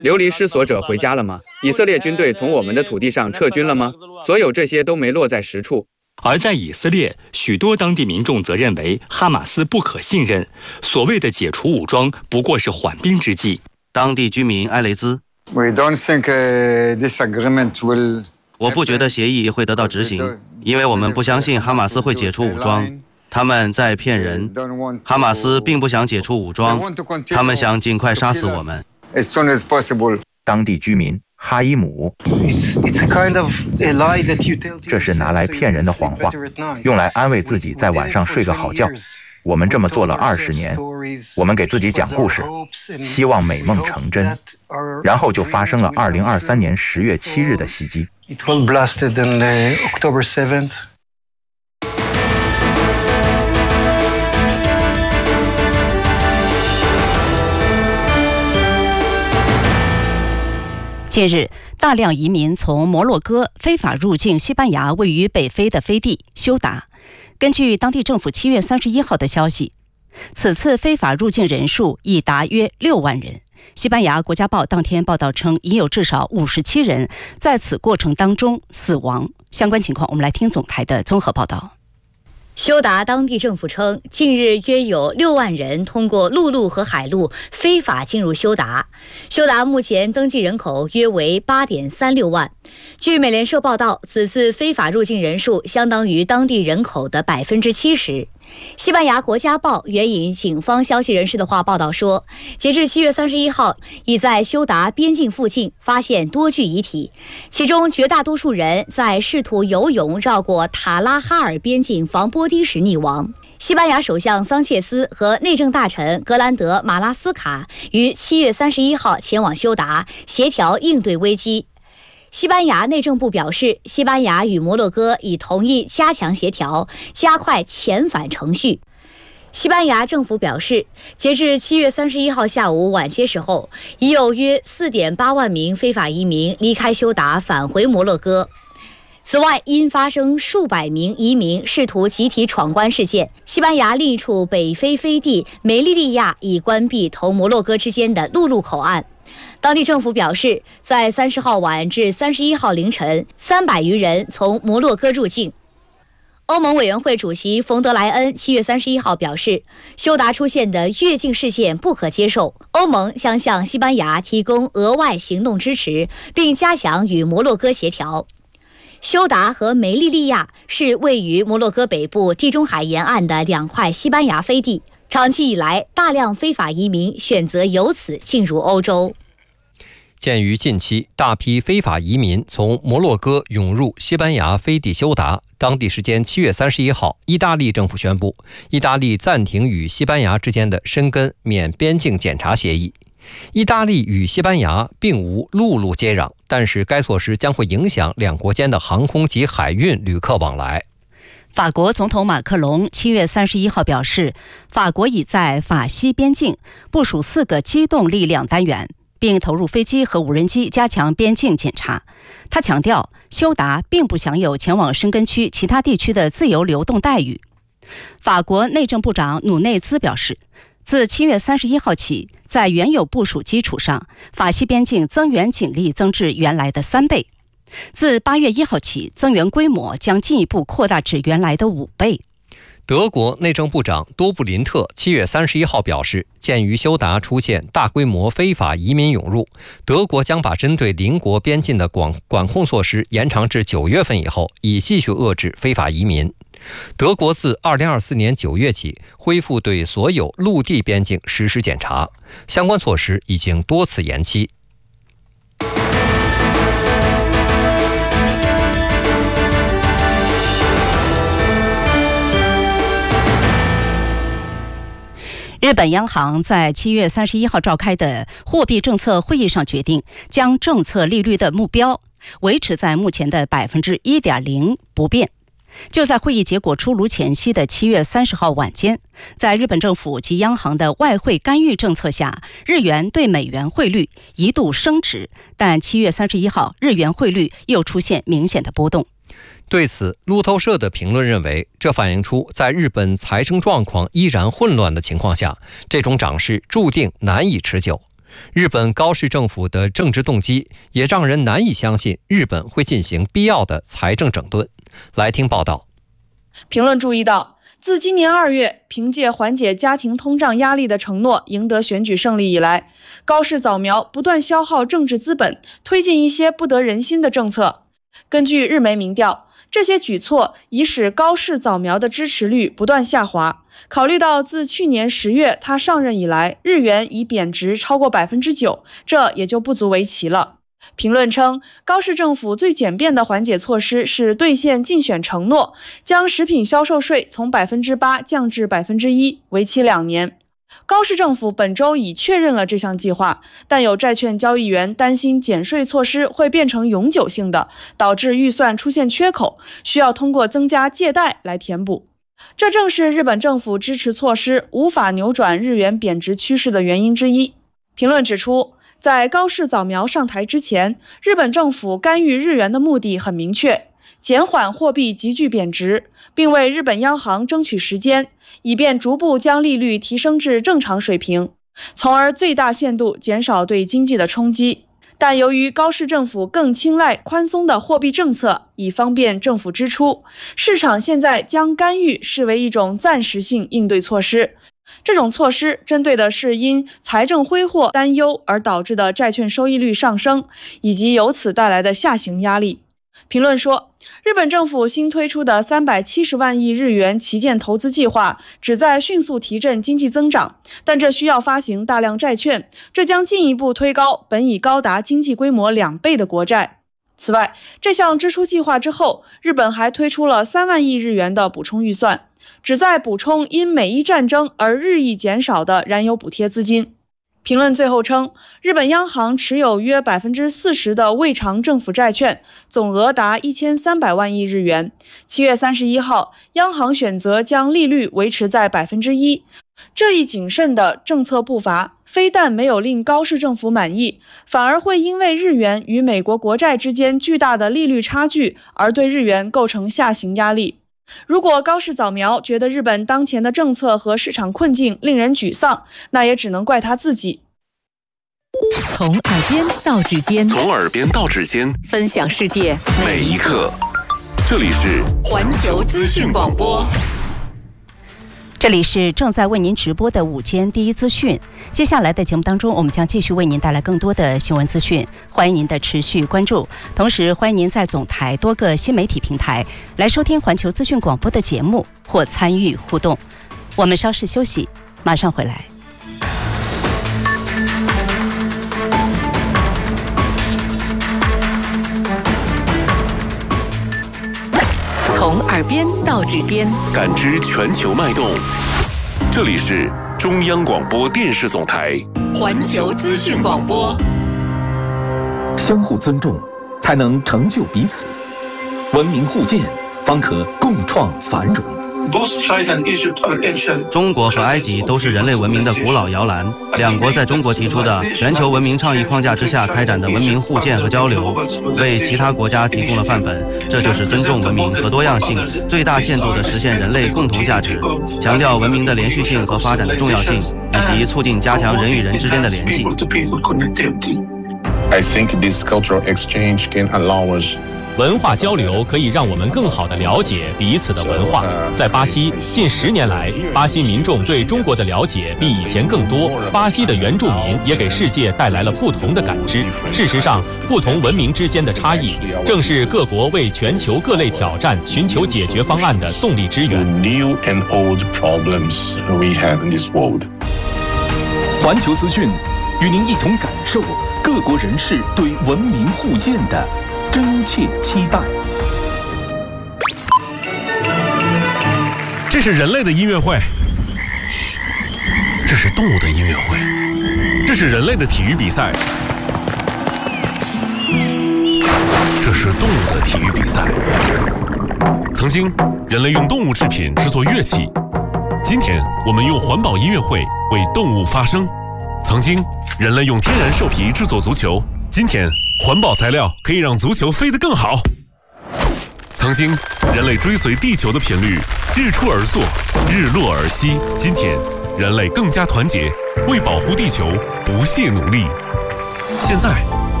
流离失所者回家了吗？以色列军队从我们的土地上撤军了吗？所有这些都没落在实处。 而在以色列，许多当地民众则认为哈马斯不可信任，所谓的解除武装不过是缓兵之计。 当地居民埃雷兹，我不觉得协议会得到执行，因为我们不相信哈马斯会解除武装，他们在骗人。哈马斯并不想解除武装，他们想尽快杀死我们。 当地居民哈伊姆，这是拿来骗人的谎话，用来安慰自己在晚上睡个好觉。我们这么做了20年，我们给自己讲故事，希望美梦成真，然后就发生了2023年10月7日的袭击。 近日，大量移民从摩洛哥非法入境西班牙位于北非的飞地休达。根据当地政府7月31号的消息，此次非法入境人数已达约6万人。西班牙国家报当天报道称，已有至少57人在此过程当中死亡。相关情况，我们来听总台的综合报道。 休达当地政府称，近日约有6万人通过陆路和海路非法进入休达。休达目前登记人口约为8.36万。据美联社报道，此次非法入境人数相当于当地人口的70%。西班牙国家报援引警方消息人士的话报道说，截至7月31号，已在休达边境附近发现多具遗体，其中绝大多数人在试图游泳绕过塔拉哈尔边境防波堤时溺亡。西班牙首相桑切斯和内政大臣格兰德马拉斯卡于7月31号前往休达协调应对危机。西班牙内政部表示，西班牙与摩洛哥已同意加强协调，加快遣返程序。西班牙政府表示，截至7月31号下午晚些时候，已有约 4.8 万名非法移民离开休达返回摩洛哥。此外，因发生数百名移民试图集体闯关事件，西班牙另一处北非飞地梅利利亚已关闭同摩洛哥之间的陆路口岸。当地政府表示，在30号晚至31号凌晨，300余人从摩洛哥入境。欧盟委员会主席冯德莱恩7月31号表示，休达出现的越境事件不可接受，欧盟将向西班牙提供额外行动支持，并加强与摩洛哥协调。休达和梅利利亚是位于摩洛哥北部地中海沿岸的2块西班牙飞地，长期以来，大量非法移民选择由此进入欧洲。 鉴于近期大批非法移民从摩洛哥涌入西班牙飞地休达，当地时间7月31号，意大利政府宣布，意大利暂停与西班牙之间的申根免边境检查协议。意大利与西班牙并无陆路接壤，但是该措施将会影响两国间的航空及海运旅客往来。 法国总统马克龙7月31号表示，法国已在法西边境部署4个机动力量单元，并投入飞机和无人机加强边境检查。他强调，休达并不享有前往申根区其他地区的自由流动待遇。法国内政部长努内兹表示，自7月31号起，在原有部署基础上，法西边境增援警力增至原来的3倍。自8月1号起，增援规模将进一步扩大至原来的5倍。 德国内政部长多布林特7月31号表示，鉴于休达出现大规模非法移民涌入，德国将把针对邻国边境的管控措施延长至9月份以后，以继续遏制非法移民。德国自2024年9月起恢复对所有陆地边境实施检查，相关措施已经多次延期。 日本央行在7月31号召开的货币政策会议上决定，将政策利率的目标维持在目前的 1.0% 不变。就在会议结果出炉前夕的7月30号晚间，在日本政府及央行的外汇干预政策下，日元对美元汇率一度升值，但7月31号日元汇率又出现明显的波动。 对此，路透社的评论认为，这反映出在日本财政状况依然混乱的情况下，这种涨势注定难以持久。 日本高市政府的政治动机也让人难以相信日本会进行必要的财政整顿。来听报道。 评论注意到，自今年2月凭借缓解家庭通胀压力的承诺赢得选举胜利以来，高市早苗不断消耗政治资本，推进一些不得人心的政策。根据日媒民调，这些举措已使高市早苗的支持率不断下滑。考虑到自去年10月他上任以来，日元已贬值超过 9%， 这也就不足为奇了。评论称，高市政府最简便的缓解措施是兑现竞选承诺，将食品销售税从 8% 降至 1%， 为期2年。高市政府本周已确认了这项计划，但有债券交易员担心减税措施会变成永久性的，导致预算出现缺口，需要通过增加借贷来填补。这正是日本政府支持措施无法扭转日元贬值趋势的原因之一。评论指出，在高市早苗上台之前，日本政府干预日元的目的很明确，减缓货币急剧贬值，并为日本央行争取时间，以便逐步将利率提升至正常水平，从而最大限度减少对经济的冲击。但由于高市政府更青睐宽松的货币政策，以方便政府支出，市场现在将干预视为一种暂时性应对措施。这种措施针对的是因财政挥霍担忧而导致的债券收益率上升，以及由此带来的下行压力。评论说，日本政府新推出的370万亿日元旗舰投资计划旨在迅速提振经济增长，但这需要发行大量债券，这将进一步推高本已高达经济规模2倍的国债。此外，这项支出计划之后，日本还推出了3万亿日元的补充预算，旨在补充因美伊战争而日益减少的燃油补贴资金。评论最后称，日本央行持有约 40% 的未偿政府债券，总额达1300万亿日元。7月31号，央行选择将利率维持在 1%。这一谨慎的政策步伐，非但没有令高市政府满意，反而会因为日元与美国国债之间巨大的利率差距而对日元构成下行压力。如果高市早苗觉得日本当前的政策和市场困境令人沮丧，那也只能怪他自己。 从耳边到指尖， 从耳边到指尖， 分享世界每一刻。这里是环球资讯广播。 这里是正在为您直播的午间第一资讯。接下来的节目当中，我们将继续为您带来更多的新闻资讯，欢迎您的持续关注。同时，欢迎您在总台多个新媒体平台来收听环球资讯广播的节目或参与互动。我们稍事休息，马上回来。 从耳边到指尖， 感知全球脉动。这里是中央广播电视总台环球资讯广播。 相互尊重，才能成就彼此；文明互鉴，方可共创繁荣。 中国和埃及都是人类文明的古老摇篮，两国在中国提出的全球文明倡议框架之下开展的文明互鉴和交流，为其他国家提供了范本。这就是尊重文明和多样性，最大限度地实现人类共同价值，强调文明的连续性和发展的重要性，以及促进加强人与人之间的联系。 I think this cultural exchange can allow us 文化交流可以让我们更好地了解彼此的文化。在巴西，近10年来，巴西民众对中国的了解比以前更多。巴西的原住民也给世界带来了不同的感知。事实上，不同文明之间的差异，正是各国为全球各类挑战寻求解决方案的动力之源。 环球资讯与您一同感受各国人士对文明互鉴的真切期待。 这是人类的音乐会，嘘，这是动物的音乐会，这是人类的体育比赛，这是动物的体育比赛。曾经，人类用动物制品制作乐器，今天我们用环保音乐会为动物发声。曾经，人类用天然兽皮制作足球，今天环保材料可以让足球飞得更好。曾经，人类追随地球的频率，日出而作，日落而息。今天， 人类更加团结，为保护地球不懈努力。现在